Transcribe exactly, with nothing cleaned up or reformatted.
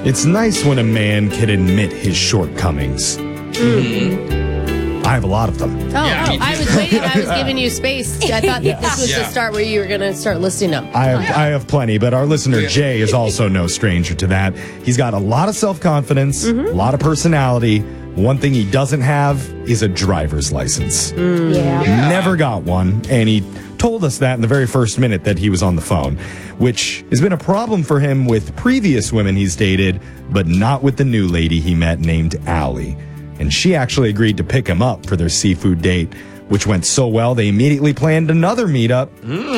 It's nice when a man can admit his shortcomings. Mm-hmm. I have a lot of them. Oh, yeah, oh I was waiting. I was giving you space. I thought that this was yeah. the start where you were going to start listing them. I have, I have plenty, but our listener Jay is also no stranger to that. He's got a lot of self-confidence, mm-hmm. a lot of personality. One thing he doesn't have is a driver's license. Mm. Yeah. Never got one, and he told us that in the very first minute that he was on the phone, which has been a problem for him with previous women he's dated, but not with the new lady he met named Allie. And she actually agreed to pick him up for their seafood date, which went so well they immediately planned another meetup. Mm.